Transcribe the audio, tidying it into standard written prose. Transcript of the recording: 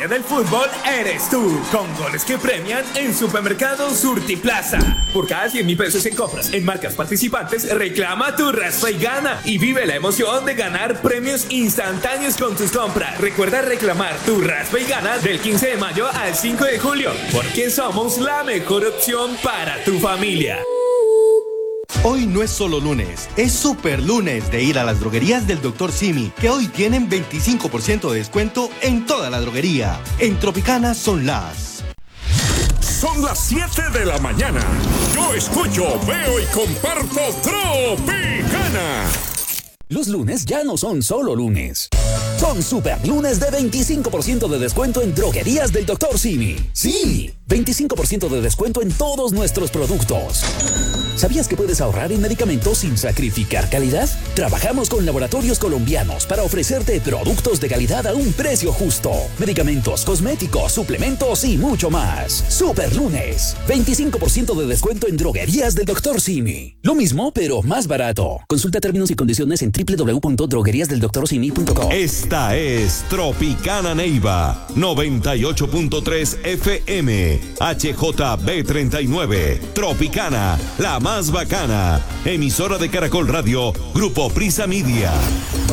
estrella del fútbol eres tú, con goles que premian en Supermercado Surtiplaza. Por cada 100.000 pesos en compras en marcas participantes, reclama tu raspa y gana y vive la emoción de ganar premios instantáneos con tus compras. Recuerda reclamar tu raspa y gana del 15 de mayo al 5 de julio, porque somos la mejor opción para tu familia. Hoy no es solo lunes, es super lunes de ir a las droguerías del Dr. Simi, que hoy tienen 25% de descuento en toda la droguería. En Tropicana son las 7 de la mañana. Yo escucho, veo y comparto Tropicana. Los lunes ya no son solo lunes. Son super lunes de 25% de descuento en droguerías del Dr. Simi. Sí, 25% de descuento en todos nuestros productos. ¿Sabías que puedes ahorrar en medicamentos sin sacrificar calidad? Trabajamos con laboratorios colombianos para ofrecerte productos de calidad a un precio justo. Medicamentos, cosméticos, suplementos y mucho más. Super lunes, 25% de descuento en droguerías del Dr. Simi. Lo mismo, pero más barato. Consulta términos y condiciones en www.drogueriasdeldoctorsimi.com. Esta es Tropicana Neiva, 98.3 FM, HJB39. Tropicana, la más bacana. Emisora de Caracol Radio, Grupo Prisa Media.